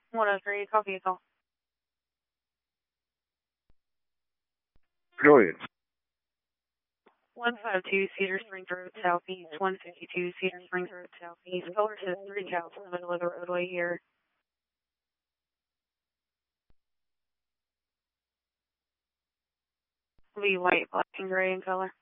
103, copy a call. Go ahead. 152 Cedar Springs Road Southeast, 152 Cedar Springs Road Southeast. Color says 3 cows in the middle of the roadway here. Will be white, black, and gray in color.